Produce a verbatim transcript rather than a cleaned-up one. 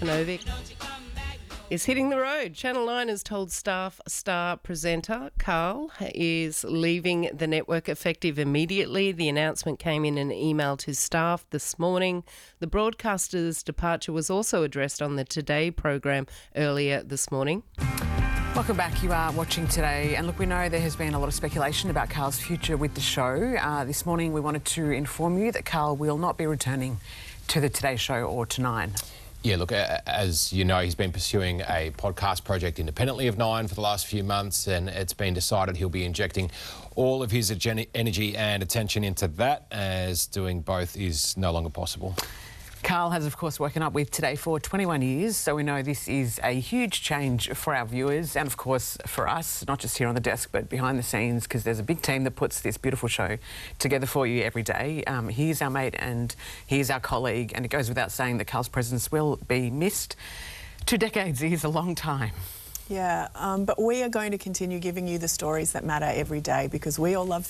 Novik is hitting the road. Channel nine has told staff star presenter Carl is leaving the network effective immediately. The announcement came in an email to staff this morning. The broadcaster's departure was also addressed on the Today program earlier this morning. Welcome back. You are watching Today. And look, we know there has been a lot of speculation about Carl's future with the show. Uh, this morning we wanted to inform you that Carl will not be returning to the Today Show or to Nine. Yeah, look, as you know, he's been pursuing a podcast project independently of Nine for the last few months, and it's been decided he'll be injecting all of his energy and attention into that, as doing both is no longer possible. Carl has, of course, woken up with Today for twenty-one years, so we know this is a huge change for our viewers and, of course, for us, not just here on the desk but behind the scenes, because there's a big team that puts this beautiful show together for you every day. Um, he's our mate and he's our colleague, and it goes without saying that Carl's presence will be missed. Two decades is a long time. Yeah, um, but we are going to continue giving you the stories that matter every day, because we all love